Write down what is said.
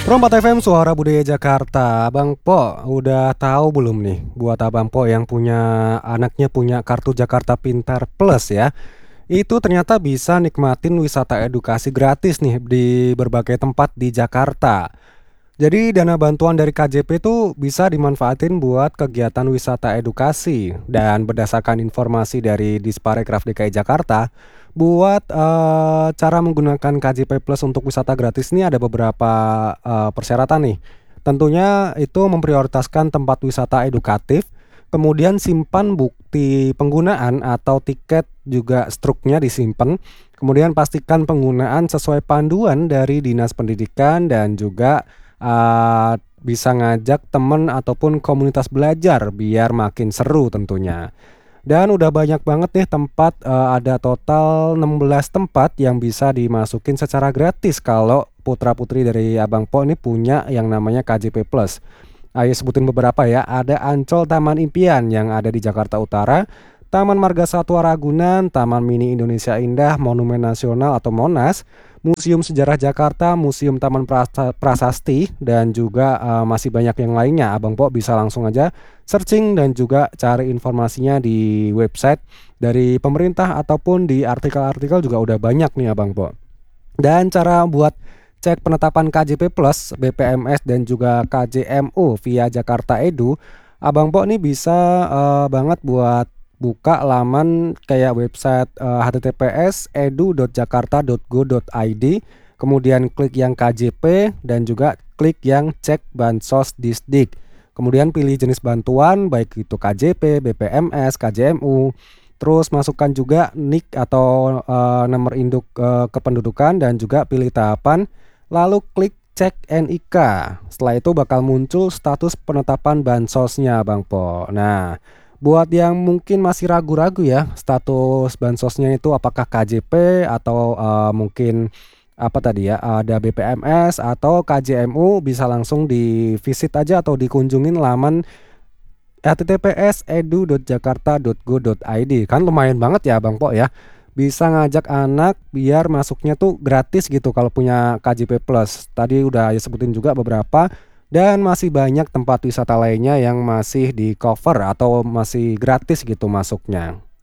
Rompat FM Suara Budaya Jakarta. Abang Po, udah tahu belum nih buat Abang Po yang punya anaknya punya kartu Jakarta Pintar Plus ya. Itu ternyata bisa nikmatin wisata edukasi gratis nih di berbagai tempat di Jakarta. Jadi dana bantuan dari KJP itu bisa dimanfaatin buat kegiatan wisata edukasi dan berdasarkan informasi dari Disparekraf DKI Jakarta, buat cara menggunakan KJP Plus untuk wisata gratis ini ada beberapa persyaratan nih. Tentunya itu memprioritaskan tempat wisata edukatif, kemudian simpan bukti penggunaan atau tiket juga struknya disimpan, kemudian pastikan penggunaan sesuai panduan dari Dinas Pendidikan dan juga bisa ngajak temen ataupun komunitas belajar biar makin seru tentunya. Dan udah banyak banget nih tempat, ada total 16 tempat yang bisa dimasukin secara gratis kalau putra-putri dari Abang Po ini punya yang namanya KJP Plus. Ayo sebutin beberapa ya, ada Ancol Taman Impian yang ada di Jakarta Utara, Taman Marga Satwa Ragunan, Taman Mini Indonesia Indah, Monumen Nasional atau Monas, Museum Sejarah Jakarta, Museum Taman Prasasti, dan juga masih banyak yang lainnya. Abang Po bisa langsung aja searching dan juga cari informasinya di website dari pemerintah ataupun di artikel-artikel juga udah banyak nih Abang Po. Dan cara buat cek penetapan KJP Plus, BPMS dan juga KJMU via Jakarta Edu, Abang Po nih bisa banget buat buka laman kayak website https edu.jakarta.go.id, kemudian klik yang KJP dan juga klik yang cek bansos Disdik. Kemudian pilih jenis bantuan baik itu KJP, BPMS, KJMU. Terus masukkan juga NIK atau nomor induk kependudukan dan juga pilih tahapan. Lalu klik cek NIK. Setelah itu bakal muncul status penetapan bansosnya Bang Po. Nah, buat yang mungkin masih ragu-ragu ya status bansosnya itu apakah KJP atau mungkin apa tadi ya, ada BPMS atau KJMU, bisa langsung di visit aja atau dikunjungin laman https edu.jakarta.go.id. Kan lumayan banget ya Bang Po ya, bisa ngajak anak biar masuknya tuh gratis gitu kalau punya KJP Plus. Tadi udah ya sebutin juga beberapa, dan masih banyak tempat wisata lainnya yang masih di cover atau masih gratis gitu masuknya.